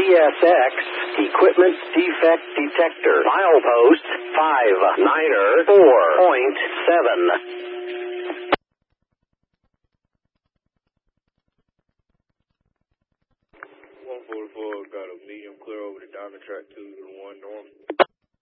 CSX Equipment Defect Detector. Milepost 594.7. 144, got a medium clear over the Diamond Track 2 to the 1 north.